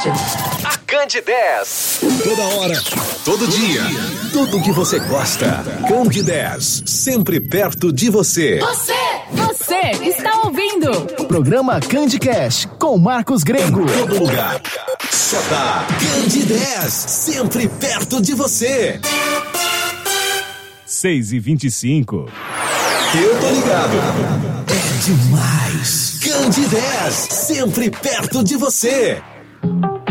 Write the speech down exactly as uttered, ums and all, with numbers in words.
A Cand dez. Toda hora, todo dia, tudo que você gosta. Cand dez, sempre perto de você. Você, você está ouvindo o programa CandiCast com Marcos Grego. Em todo lugar, só dá Cand dez, sempre perto de você. seis e vinte e cinco. Eu tô ligado. É demais. Cand dez, sempre perto de você.